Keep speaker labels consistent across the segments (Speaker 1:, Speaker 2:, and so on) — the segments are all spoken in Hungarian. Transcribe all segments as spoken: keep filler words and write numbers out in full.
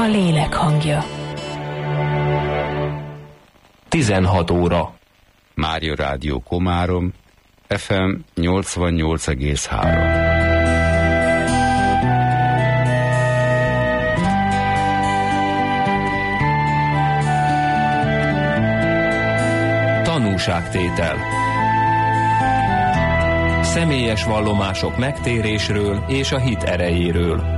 Speaker 1: A lélek hangja.
Speaker 2: tizenhat óra.
Speaker 3: Mária Rádió Komárom, ef em nyolcvannyolc egész három.
Speaker 2: Tanúságtétel. Személyes vallomások megtérésről és a hit erejéről.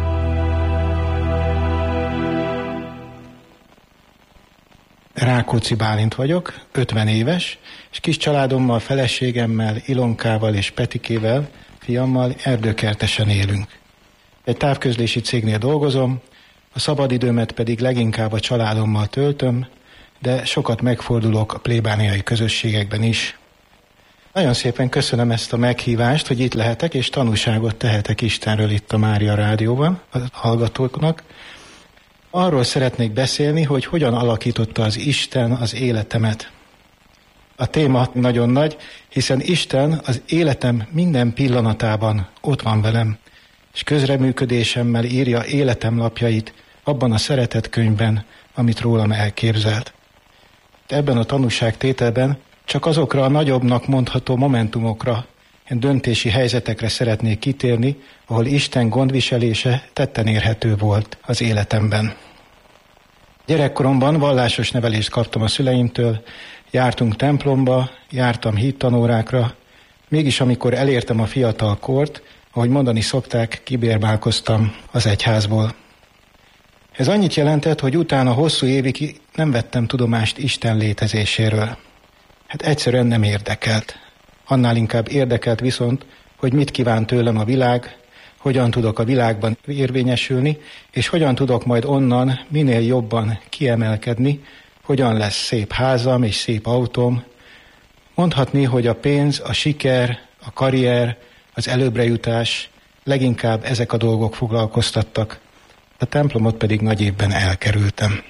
Speaker 4: Rákóczi Bálint vagyok, ötven éves, és kis családommal, feleségemmel, Ilonkával és Petikével, fiammal erdőkertesen élünk. Egy távközlési cégnél dolgozom, a szabadidőmet pedig leginkább a családommal töltöm, de sokat megfordulok a plébániai közösségekben is. Nagyon szépen köszönöm ezt a meghívást, hogy itt lehetek, és tanúságot tehetek Istenről itt a Mária Rádióban a hallgatóknak. Arról szeretnék beszélni, hogy hogyan alakította az Isten az életemet. A téma nagyon nagy, hiszen Isten az életem minden pillanatában ott van velem, és közreműködésemmel írja életem lapjait abban a szeretett könyvben, amit rólam elképzelt. Ebben a tanúságtételben csak azokra a nagyobbnak mondható momentumokra, döntési helyzetekre szeretnék kitérni, ahol Isten gondviselése tetten érhető volt az életemben. Gyerekkoromban vallásos nevelést kaptam a szüleimtől, jártunk templomba, jártam hittanórákra, mégis amikor elértem a fiatal kort, ahogy mondani szokták, kibérbálkoztam az egyházból. Ez annyit jelentett, hogy utána hosszú évig nem vettem tudomást Isten létezéséről. Hát egyszerűen nem érdekelt. Annál inkább érdekelt viszont, hogy mit kíván tőlem a világ, hogyan tudok a világban érvényesülni, és hogyan tudok majd onnan minél jobban kiemelkedni, hogyan lesz szép házam és szép autóm. Mondhatni, hogy a pénz, a siker, a karrier, az előbbre jutás, leginkább ezek a dolgok foglalkoztattak. A templomot pedig nagy évben elkerültem.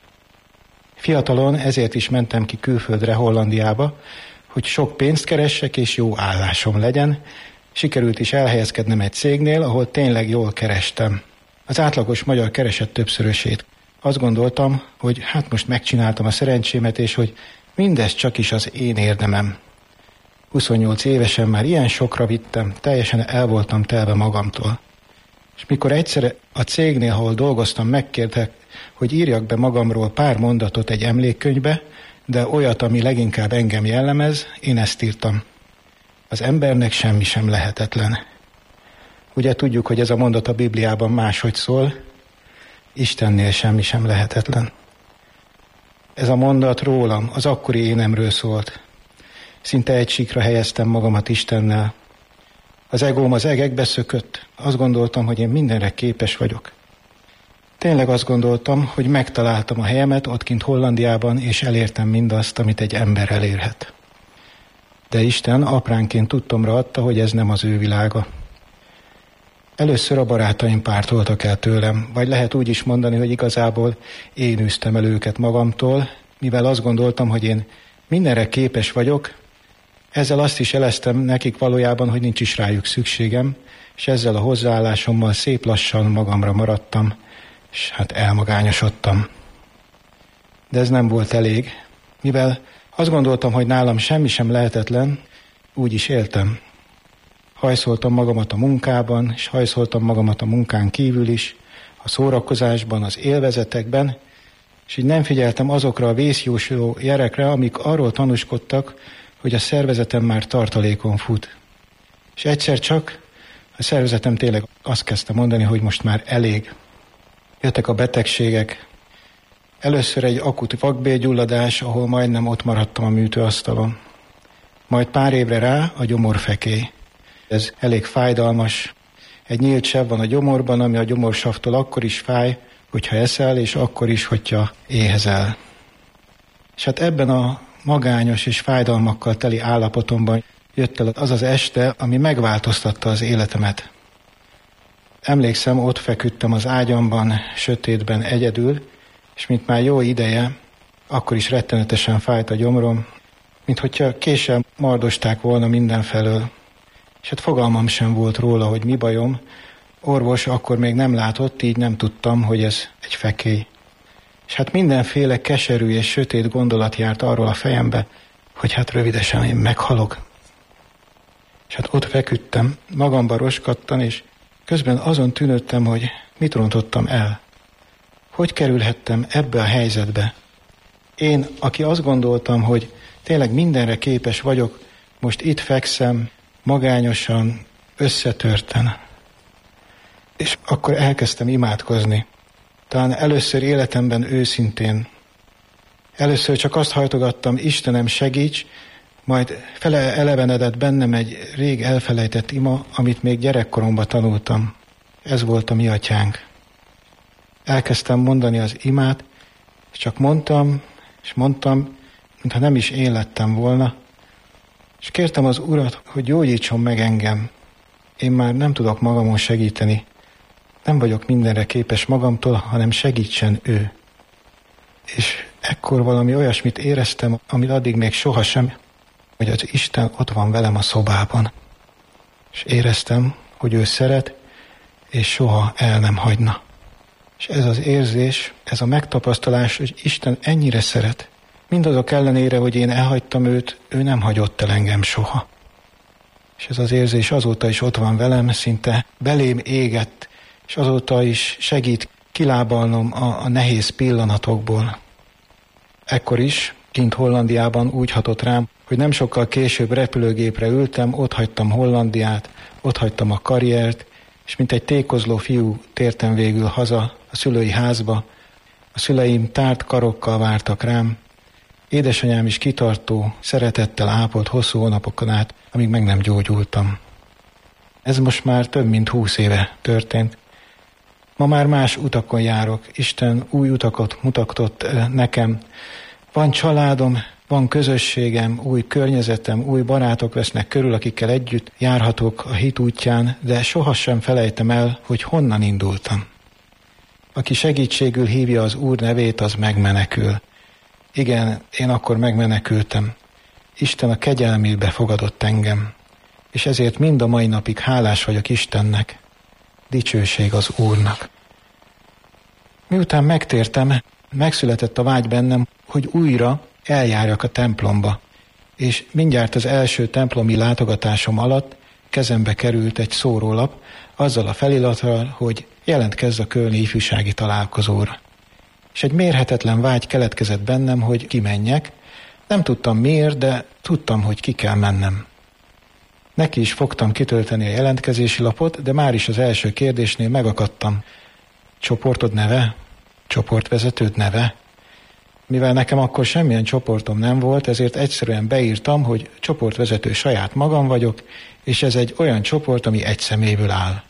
Speaker 4: Fiatalon ezért is mentem ki külföldre, Hollandiába, hogy sok pénzt keressek és jó állásom legyen. Sikerült is elhelyezkednem egy cégnél, ahol tényleg jól kerestem. Az átlagos magyar keresett többszörösét. Azt gondoltam, hogy hát most megcsináltam a szerencsémet, és hogy mindez csak is az én érdemem. huszonnyolc évesen már ilyen sokra vittem, teljesen el voltam telve magamtól. És mikor egyszer a cégnél, ahol dolgoztam, megkértek, hogy írjak be magamról pár mondatot egy emlékkönyvbe, de olyat, ami leginkább engem jellemez, én ezt írtam. Az embernek semmi sem lehetetlen. Ugye tudjuk, hogy ez a mondat a Bibliában máshogy szól, Istennél semmi sem lehetetlen. Ez a mondat rólam, az akkori énemről szólt. Szinte egy síkra helyeztem magamat Istennel. Az egóm az egekbe szökött, azt gondoltam, hogy én mindenre képes vagyok. Tényleg azt gondoltam, hogy megtaláltam a helyemet ott kint Hollandiában, és elértem mindazt, amit egy ember elérhet. De Isten apránként tudtomra adta, hogy ez nem az ő világa. Először a barátaim pártoltak el tőlem, vagy lehet úgy is mondani, hogy igazából én űztem el őket magamtól, mivel azt gondoltam, hogy én mindenre képes vagyok, ezzel azt is jeleztem nekik valójában, hogy nincs is rájuk szükségem, és ezzel a hozzáállásommal szép lassan magamra maradtam, és hát elmagányosodtam. De ez nem volt elég, mivel azt gondoltam, hogy nálam semmi sem lehetetlen, úgy is éltem. Hajszoltam magamat a munkában, és hajszoltam magamat a munkán kívül is, a szórakozásban, az élvezetekben, és így nem figyeltem azokra a vészjósoló jelekre, amik arról tanúskodtak, hogy a szervezetem már tartalékon fut. És egyszer csak a szervezetem tényleg azt kezdte mondani, hogy most már elég. Jöttek a betegségek. Először egy akut vakbélgyulladás, ahol majdnem ott maradtam a műtőasztalon. Majd pár évre rá a gyomorfekély. Ez elég fájdalmas. Egy nyílt seb van a gyomorban, ami a gyomorsavtól akkor is fáj, hogyha eszel, és akkor is, hogyha éhezel. És hát ebben a magányos és fájdalmakkal teli állapotomban jött el az az este, ami megváltoztatta az életemet. Emlékszem, ott feküdtem az ágyamban, sötétben egyedül, és mint már jó ideje, akkor is rettenetesen fájt a gyomrom, mint hogyha késsel mardosták volna mindenfelől. És hát fogalmam sem volt róla, hogy mi bajom, orvos akkor még nem látott, így nem tudtam, hogy ez egy fekély. És hát mindenféle keserű és sötét gondolat járt arról a fejembe, hogy hát rövidesen én meghalok. És hát ott feküdtem, magamba roskadtan, és közben azon tűnődtem, hogy mit rontottam el. Hogy kerülhettem ebbe a helyzetbe? Én, aki azt gondoltam, hogy tényleg mindenre képes vagyok, most itt fekszem, magányosan, összetörten. És akkor elkezdtem imádkozni. Talán először életemben őszintén. Először csak azt hajtogattam, Istenem, segíts, majd fele elevenedett bennem egy rég elfelejtett ima, amit még gyerekkoromban tanultam. Ez volt a mi atyánk. Elkezdtem mondani az imát, és csak mondtam, és mondtam, mintha nem is én lettem volna, és kértem az Urat, hogy gyógyítson meg engem. Én már nem tudok magamon segíteni. Nem vagyok mindenre képes magamtól, hanem segítsen ő. És ekkor valami olyasmit éreztem, amit addig még sohasem, hogy az Isten ott van velem a szobában. És éreztem, hogy ő szeret, és soha el nem hagyna. És ez az érzés, ez a megtapasztalás, hogy Isten ennyire szeret, mindazok ellenére, hogy én elhagytam őt, ő nem hagyott el engem soha. És ez az érzés azóta is ott van velem, szinte belém égett, és azóta is segít kilábalnom a, a nehéz pillanatokból. Ekkor is, kint Hollandiában úgy hatott rám, hogy nem sokkal később repülőgépre ültem, ott hagytam Hollandiát, ott hagytam a karriert, és mint egy tékozló fiú tértem végül haza a szülői házba. A szüleim tárt karokkal vártak rám. Édesanyám is kitartó, szeretettel ápolt hosszú hónapokon át, amíg meg nem gyógyultam. Ez most már több mint húsz éve történt. Ma már más utakon járok. Isten új utakat mutatott nekem. Van családom, van közösségem, új környezetem, új barátok vesznek körül, akikkel együtt járhatok a hit útján, de sohasem felejtem el, hogy honnan indultam. Aki segítségül hívja az Úr nevét, az megmenekül. Igen, én akkor megmenekültem. Isten a kegyelmébe fogadott engem, és ezért mind a mai napig hálás vagyok Istennek. Dicsőség az Úrnak. Miután megtértem, megszületett a vágy bennem, hogy újra eljárjak a templomba, és mindjárt az első templomi látogatásom alatt kezembe került egy szórólap, azzal a felirattal, hogy jelentkezz a kölni ifjúsági találkozóra. És egy mérhetetlen vágy keletkezett bennem, hogy kimenjek. Nem tudtam miért, de tudtam, hogy ki kell mennem. Neki is fogtam kitölteni a jelentkezési lapot, de már is az első kérdésnél megakadtam. Csoportod neve? Csoportvezetőd neve? Mivel nekem akkor semmilyen csoportom nem volt, ezért egyszerűen beírtam, hogy csoportvezető saját magam vagyok, és ez egy olyan csoport, ami egy személyből áll.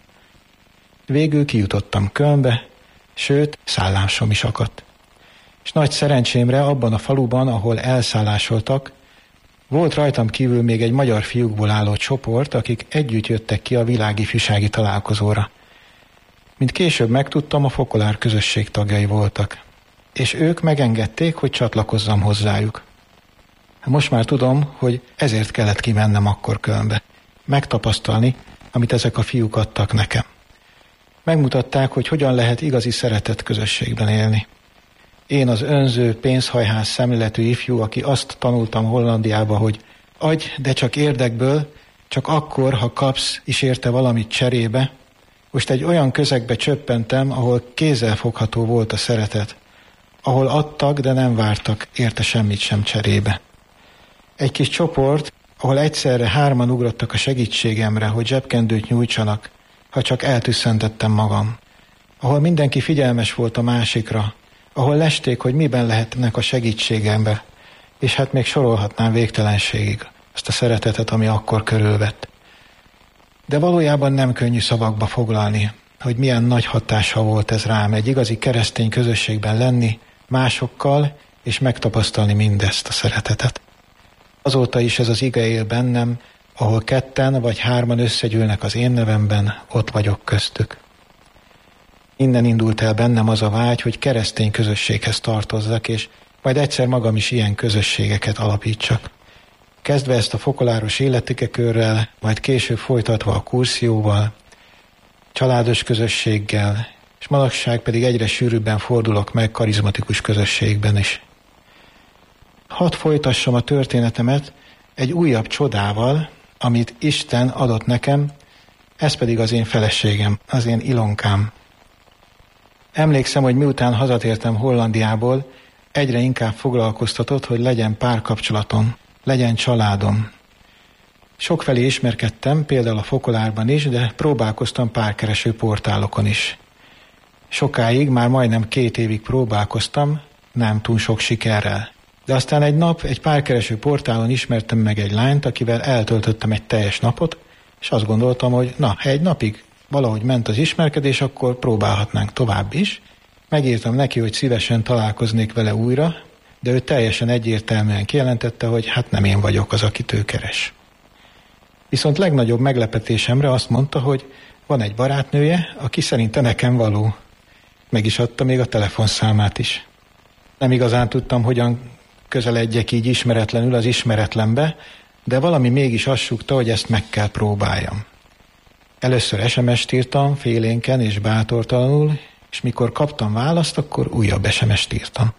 Speaker 4: Végül kijutottam Kölnbe, sőt, szállásom is akadt. És nagy szerencsémre abban a faluban, ahol elszállásoltak, volt rajtam kívül még egy magyar fiúkból álló csoport, akik együtt jöttek ki a világifjúsági találkozóra. Mint később megtudtam, a Fokolár közösség tagjai voltak. És ők megengedték, hogy csatlakozzam hozzájuk. Most már tudom, hogy ezért kellett kimennem akkor Kölnbe. Megtapasztalni, amit ezek a fiúk adtak nekem. Megmutatták, hogy hogyan lehet igazi szeretett közösségben élni. Én az önző, pénzhajház szemléletű ifjú, aki azt tanultam Hollandiába, hogy adj, de csak érdekből, csak akkor, ha kapsz is érte valamit cserébe. Most egy olyan közegbe csöppentem, ahol kézzelfogható volt a szeretet, ahol adtak, de nem vártak érte semmit sem cserébe. Egy kis csoport, ahol egyszerre hárman ugrottak a segítségemre, hogy zsebkendőt nyújtsanak, ha csak eltüsszentettem magam. Ahol mindenki figyelmes volt a másikra, ahol lesték, hogy miben lehetnek a segítségembe, és hát még sorolhatnám végtelenségig azt a szeretetet, ami akkor körülvett. De valójában nem könnyű szavakba foglalni, hogy milyen nagy hatása volt ez rám, egy igazi keresztény közösségben lenni, másokkal, és megtapasztalni mindezt a szeretetet. Azóta is ez az ige él bennem, ahol ketten vagy hárman összegyűlnek az én nevemben, ott vagyok köztük. Innen indult el bennem az a vágy, hogy keresztény közösséghez tartozzak, és majd egyszer magam is ilyen közösségeket alapítsak. Kezdve ezt a fokoláros életikekörrel, majd később folytatva a kurszióval, családos közösséggel, és manapság pedig egyre sűrűbben fordulok meg karizmatikus közösségben is. Hadd folytassam a történetemet egy újabb csodával, amit Isten adott nekem, ez pedig az én feleségem, az én Ilonkám. Emlékszem, hogy miután hazatértem Hollandiából, egyre inkább foglalkoztatott, hogy legyen párkapcsolatom, legyen családom. Sokfelé ismerkedtem, például a Fokolárban is, de próbálkoztam párkereső portálokon is. Sokáig, már majdnem két évig próbálkoztam, nem túl sok sikerrel. De aztán egy nap egy párkereső portálon ismertem meg egy lányt, akivel eltöltöttem egy teljes napot, és azt gondoltam, hogy na, ha egy napig valahogy ment az ismerkedés, akkor próbálhatnánk tovább is. Megírtam neki, hogy szívesen találkoznék vele újra, de ő teljesen egyértelműen kijelentette, hogy hát nem én vagyok az, akit ő keres. Viszont legnagyobb meglepetésemre azt mondta, hogy van egy barátnője, aki szerinte nekem való. Meg is adta még a telefonszámát is. Nem igazán tudtam, hogyan közeledjek így ismeretlenül az ismeretlenbe, de valami mégis azt súgta, hogy ezt meg kell próbáljam. Először es em est írtam, félénken és bátortalanul, és mikor kaptam választ, akkor újabb es em est írtam.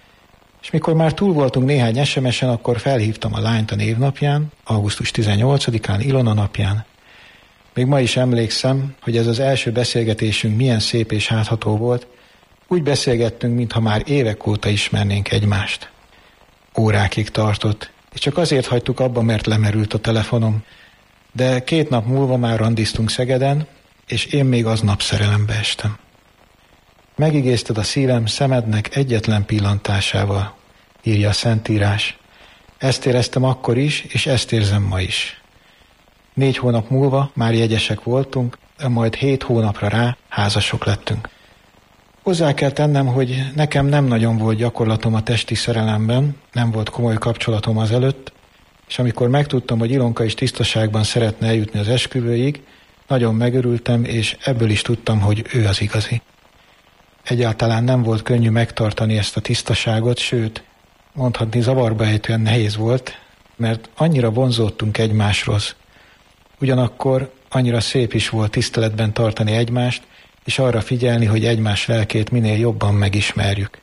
Speaker 4: És mikor már túl voltunk néhány es em esen, akkor felhívtam a lányt a névnapján, augusztus tizennyolcadikán, Ilona napján. Még ma is emlékszem, hogy ez az első beszélgetésünk milyen szép és átható volt. Úgy beszélgettünk, mintha már évek óta ismernénk egymást. Órákig tartott, és csak azért hagytuk abba, mert lemerült a telefonom. De két nap múlva már randiztunk Szegeden, és én még aznap szerelembe estem. Megigézted a szívem szemednek egyetlen pillantásával, írja a Szentírás. Ezt éreztem akkor is, és ezt érzem ma is. Négy hónap múlva már jegyesek voltunk, majd hét hónapra rá házasok lettünk. Hozzá kell tennem, hogy nekem nem nagyon volt gyakorlatom a testi szerelemben, nem volt komoly kapcsolatom azelőtt, és amikor megtudtam, hogy Ilonka is tisztaságban szeretne eljutni az esküvőig, nagyon megörültem, és ebből is tudtam, hogy ő az igazi. Egyáltalán nem volt könnyű megtartani ezt a tisztaságot, sőt, mondhatni zavarba ejtően nehéz volt, mert annyira vonzódtunk egymáshoz. Ugyanakkor annyira szép is volt tiszteletben tartani egymást, és arra figyelni, hogy egymás lelkét minél jobban megismerjük.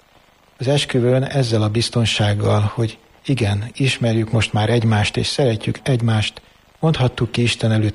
Speaker 4: Az esküvőn ezzel a biztonsággal, hogy igen, ismerjük most már egymást, és szeretjük egymást, mondhattuk ki Isten előtt